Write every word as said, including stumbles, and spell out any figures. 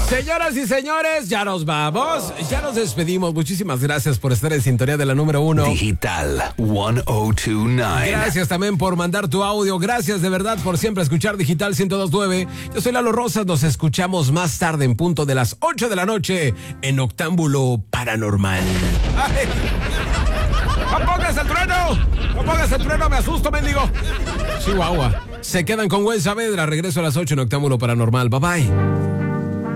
Señoras y señores, ya nos vamos, ya nos despedimos. Muchísimas gracias por estar en sintonía de la número uno. Digital ciento dos nueve. Gracias también por mandar tu audio. Gracias de verdad por siempre escuchar Digital ciento dos nueve. Yo soy Lalo Rosas. Nos escuchamos más tarde en punto de las ocho de la noche en Octámbulo Paranormal. ¡Ay! ¡No pongas el trueno! ¡No pongas el trueno! ¡Me asusto, mendigo! Chihuahua. Se quedan con Gwen Saavedra. Regreso a las ocho en Octámbulo Paranormal. Bye bye.